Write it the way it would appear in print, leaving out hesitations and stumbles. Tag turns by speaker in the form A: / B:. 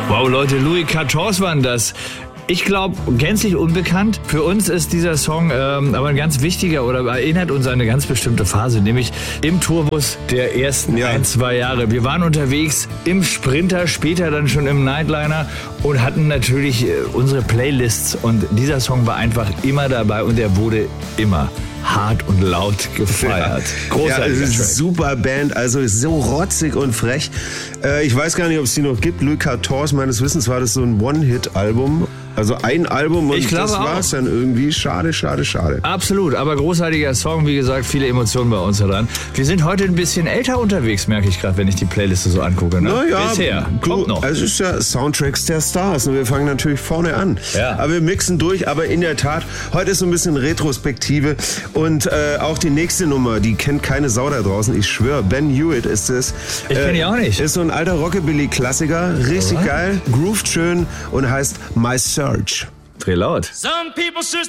A: Wow, Leute, Louis XIV waren das. Ich glaube, gänzlich unbekannt. Für uns ist dieser Song aber ein ganz wichtiger oder erinnert uns an eine ganz bestimmte Phase, nämlich im Tourbus der ersten 1-2 Jahre. Wir waren unterwegs im Sprinter, später dann schon im Nightliner und hatten natürlich unsere Playlists und dieser Song war einfach immer dabei und er wurde immer hart und laut gefeiert.
B: Großartiger Track. Super Band, also so rotzig und frech. Ich weiß gar nicht, ob es die noch gibt. Louis XIV, meines Wissens war das so ein One-Hit-Album. Also ein Album und das war's dann irgendwie. Schade.
A: Absolut, aber großartiger Song, wie gesagt, viele Emotionen bei uns dran. Wir sind heute ein bisschen älter unterwegs, merke ich gerade, wenn ich die Playliste so angucke. Ne?
B: Naja,
A: bisher. Kommt noch.
B: Es ist ja Soundtracks der Stars und wir fangen natürlich vorne an.
A: Ja.
B: Aber wir mixen durch, aber in der Tat, heute ist so ein bisschen Retrospektive und auch die nächste Nummer, die kennt keine Sau da draußen, ich schwöre. Ben Hewitt ist es.
A: Ich kenne die auch nicht.
B: Ist so ein alter Rockabilly-Klassiker, richtig geil, groovt schön und heißt My Search.
A: Dreh laut.
C: Some people search